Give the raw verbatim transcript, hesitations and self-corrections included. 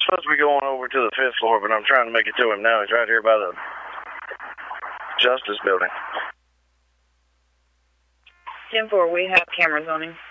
supposed to be going over to the fifth floor, but I'm trying to make it to him now. He's right here by the Justice Building. ten four, we have cameras on him.